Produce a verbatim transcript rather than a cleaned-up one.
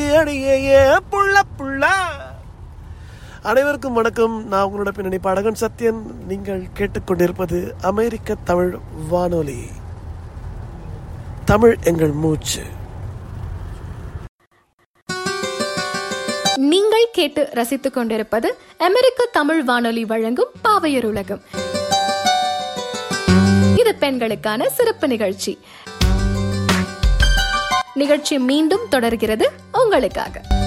அடியே ஏ புள்ள புள்ள. அனைவருக்கும் வணக்கம். நான் உங்களோட பின்னணி பாடகன் சத்யன். நீங்கள் கேட்டுக்கொண்டிருப்பது அமெரிக்க தமிழ் வானொலி. தமிழ் எங்கள் மூச்சு. நீங்கள் கேட்டு ரசித்துக் கொண்டிருப்பது அமெரிக்க தமிழ் வானொலி வழங்கும் பாவையர் உலகம். இது பெண்களுக்கான சிறப்பு நிகழ்ச்சி. நிகழ்ச்சி மீண்டும் தொடர்கிறது உங்களுக்காக.